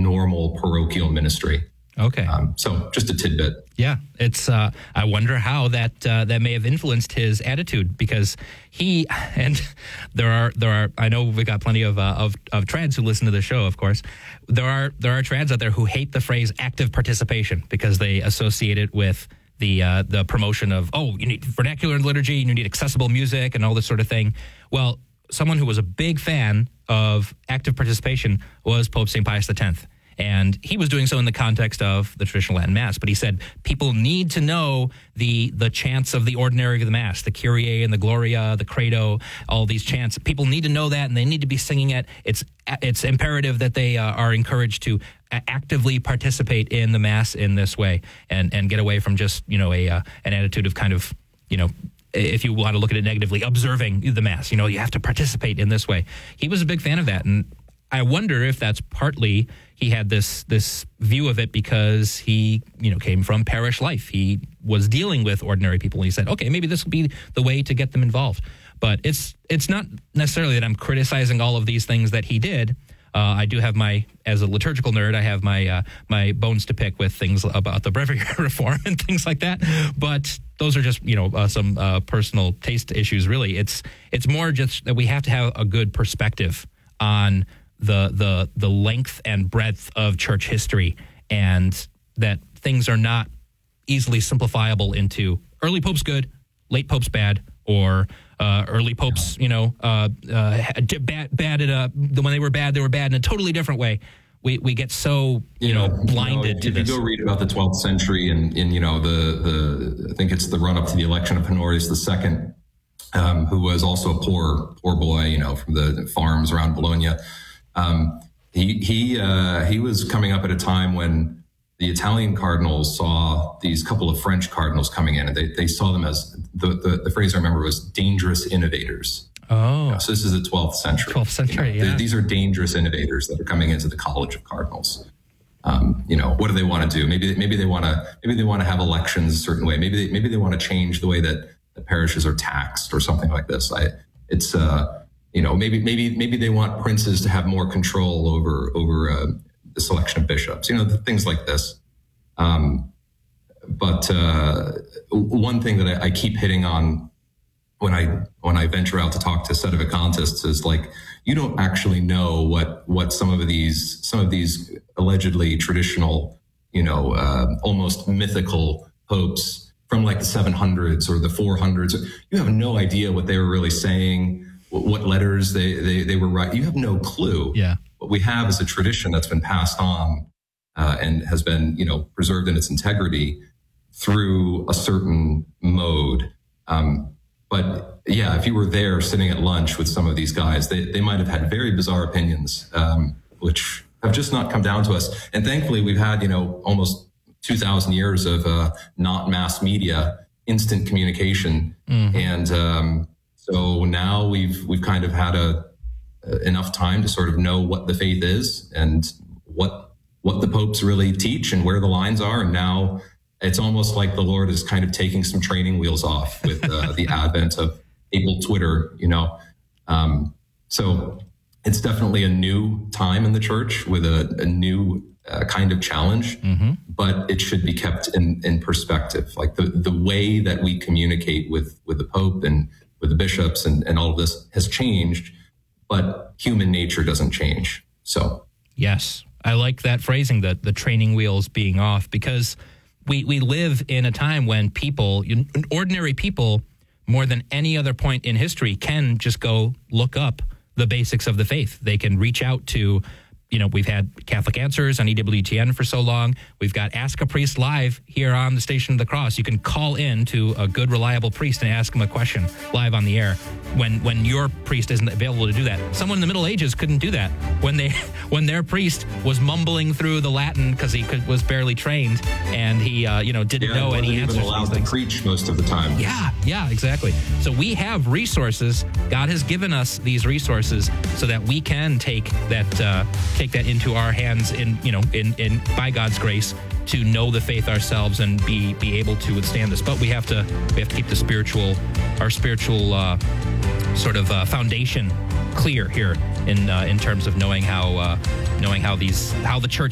normal parochial ministry. Okay. So just a tidbit. Yeah, it's. I wonder how that may have influenced his attitude, because he and there are. I know we got plenty of trads who listen to the show. Of course, there are trads out there who hate the phrase active participation because they associate it with the promotion of, you need vernacular liturgy, you need accessible music, and all this sort of thing. Well, someone who was a big fan of active participation was Pope St. Pius X. And he was doing so in the context of the traditional Latin Mass. But he said people need to know the chants of the ordinary of the Mass, the Kyrie and the Gloria, the Credo, all these chants. People need to know that, and they need to be singing it. It's imperative that they are encouraged to actively participate in the Mass in this way, and get away from just an attitude of kind of, if you want to look at it negatively, observing the Mass. You have to participate in this way. He was a big fan of that, and I wonder if that's partly he had this view of it because he came from parish life. He was dealing with ordinary people, and he said, okay, maybe this will be the way to get them involved. But it's not necessarily that I'm criticizing all of these things that he did. I do have as a liturgical nerd, I have my bones to pick with things about the breviary reform and things like that. But those are just some personal taste issues. Really, it's more just that we have to have a good perspective on the length and breadth of church history, and that things are not easily simplifiable into early popes good, late popes bad, or early popes bad at when they were bad in a totally different way. We get so blinded to this. If you go read about the 12th century and the I think it's the run up to the election of Honorius II, who was also a poor boy, from the farms around Bologna. He was coming up at a time when the Italian cardinals saw these couple of French cardinals coming in, and they saw them as the phrase I remember was dangerous innovators. Oh, so this is the 12th century. 12th century, yeah. These are dangerous innovators that are coming into the College of Cardinals. What do they want to do? Maybe they want to have elections a certain way. Maybe they want to change the way that the parishes are taxed or something like this. Maybe they want princes to have more control over the selection of bishops, things like this. But one thing that I keep hitting on when I venture out to talk to sedevacantists is you don't actually know what some of these allegedly traditional, almost mythical popes from the 700s or the 400s. You have no idea what they were really saying, what letters they were writing. You have no clue. Yeah. What we have is a tradition that's been passed on and has been, preserved in its integrity through a certain mode. But yeah, if you were there sitting at lunch with some of these guys, they might have had very bizarre opinions, which have just not come down to us. And thankfully, we've had, almost 2,000 years of not mass media, instant communication. Mm-hmm. And so now we've kind of had enough time to sort of know what the faith is and what the popes really teach and where the lines are. And now it's almost like the Lord is kind of taking some training wheels off with the advent of able Twitter, So it's definitely a new time in the church with a new kind of challenge, mm-hmm. but it should be kept in perspective. Like the way that we communicate with the Pope and with the bishops and all of this has changed, but human nature doesn't change. So yes, I like that phrasing, that the training wheels being off, because we live in a time when ordinary people, more than any other point in history, can just go look up the basics of the faith. They can reach out to, we've had Catholic Answers on EWTN for so long. We've got Ask a Priest live here on the Station of the Cross. You can call in to a good, reliable priest and ask him a question live on the air when your priest isn't available to do that. Someone in the Middle Ages couldn't do that when their priest was mumbling through the Latin because he was barely trained and he didn't know any answers. Wasn't allowed to preach most of the time. Yeah, exactly. So we have resources. God has given us these resources so that we can take that into our hands in by God's grace to know the faith ourselves and be able to withstand this. But we have to keep our spiritual sort of foundation clear here in terms of knowing how the church